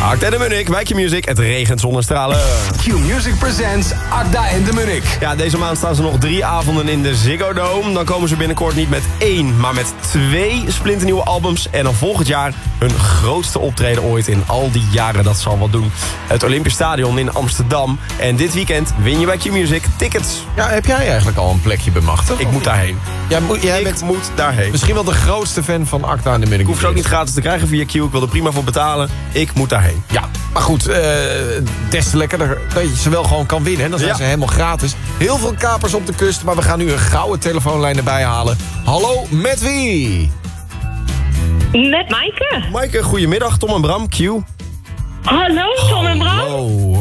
Akda en de Munnik, bij Q-Music, het regent zonnestralen. Q-Music presents Akda en de Munnik. Ja, deze maand staan ze nog 3 avonden in de Ziggo Dome. Dan komen ze binnenkort niet met 1, maar met 2 splinternieuwe albums. En dan volgend jaar hun grootste optreden ooit in al die jaren. Dat zal wat doen. Het Olympisch Stadion in Amsterdam. En dit weekend win je bij Q-Music tickets. Ja, heb jij eigenlijk al een plekje bemachtigd? Ik moet daarheen. Jij moet daarheen. misschien wel de grootste fan van Akda en de Munnik. Ik hoef ze ook niet gratis te krijgen via Q. Ik wil er prima voor betalen. Ik moet daarheen. Ja, maar goed, des te lekkerder dat je ze wel gewoon kan winnen. Dan zijn ze helemaal gratis. Heel veel kapers op de kust, maar we gaan nu een gouden telefoonlijn erbij halen. Hallo, met wie? Met Maaike. Maaike, goedemiddag. Tom en Bram, Q. Hallo, Tom en Bram. Oh,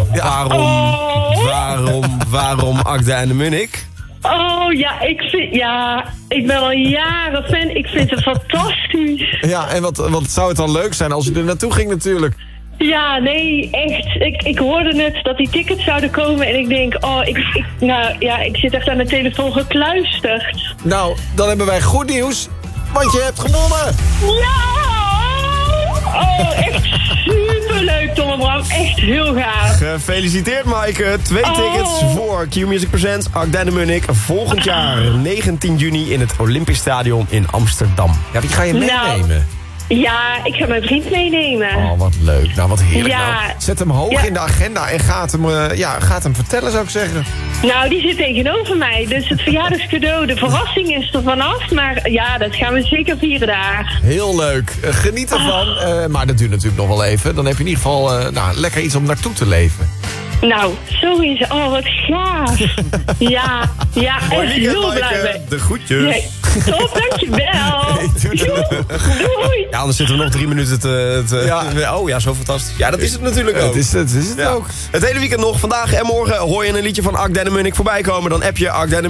waarom Akda en de Munnik? Oh ja, ik ben al jaren fan. Ik vind het fantastisch. Ja, en wat zou het dan leuk zijn als je er naartoe ging natuurlijk. Ja, nee, echt. Ik hoorde net dat die tickets zouden komen en ik denk, ik zit echt aan de telefoon gekluisterd. Nou, dan hebben wij goed nieuws, want je hebt gewonnen. Ja! Oh, echt superleuk, Tom en Bram. Echt heel gaaf. Gefeliciteerd, Maaike. 2 tickets voor Q-Music Presents Akda en de Munnik. Volgend jaar, 19 juni, in het Olympisch Stadion in Amsterdam. Ja, wie ga je meenemen? Ja, ik ga mijn vriend meenemen. Oh, wat leuk. Nou, wat heerlijk. Ja. Nou, zet hem hoog in de agenda en gaat hem vertellen, zou ik zeggen. Nou, die zit tegenover mij. Dus het verjaardagscadeau, de verrassing is er vanaf. Maar ja, dat gaan we zeker vieren daar. Heel leuk. Geniet ervan. Maar dat duurt natuurlijk nog wel even. Dan heb je in ieder geval lekker iets om naartoe te leven. Nou, zo is het. Oh, wat gaaf. Ja, echt heel blij mee. De groetjes. Nee. Top, dankjewel. Hey, Doei. Ja, anders zitten we nog 3 minuten Oh ja, zo fantastisch. Ja, dat is het natuurlijk ook. Het is het ook. Het hele weekend nog. Vandaag en morgen hoor je een liedje van Akda en de Munnik voorbij komen. Dan app je Akda en de